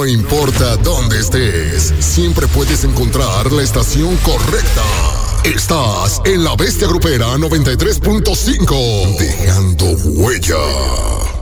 importa dónde estés, siempre puedes encontrar la estación correcta. Estás en La Bestia Grupera 93.5, dejando huella.